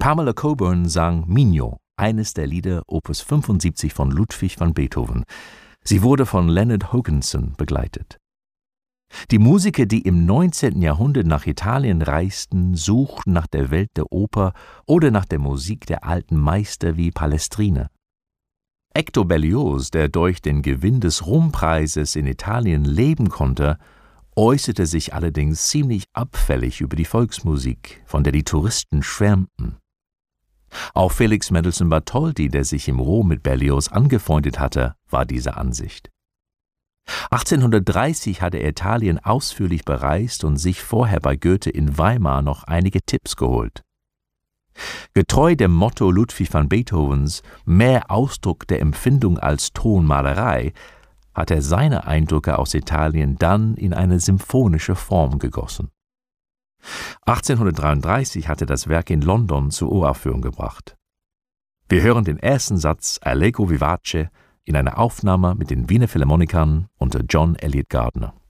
Pamela Coburn sang Mignon, eines der Lieder Opus 75 von Ludwig van Beethoven. Sie wurde von Leonard Hogginson begleitet. Die Musiker, die im 19. Jahrhundert nach Italien reisten, suchten nach der Welt der Oper oder nach der Musik der alten Meister wie Palestrina. Hector Berlioz, der durch den Gewinn des Rumpreises in Italien leben konnte, äußerte sich allerdings ziemlich abfällig über die Volksmusik, von der die Touristen schwärmten. Auch Felix Mendelssohn Bartholdy, der sich im Rom mit Berlioz angefreundet hatte, war dieser Ansicht. 1830 hatte er Italien ausführlich bereist und sich vorher bei Goethe in Weimar noch einige Tipps geholt. Getreu dem Motto Ludwig van Beethovens, mehr Ausdruck der Empfindung als Tonmalerei, hat er seine Eindrücke aus Italien dann in eine symphonische Form gegossen. 1833 hat er das Werk in London zur Uraufführung gebracht. Wir hören den ersten Satz Allegro vivace in einer Aufnahme mit den Wiener Philharmonikern unter John Eliot Gardiner.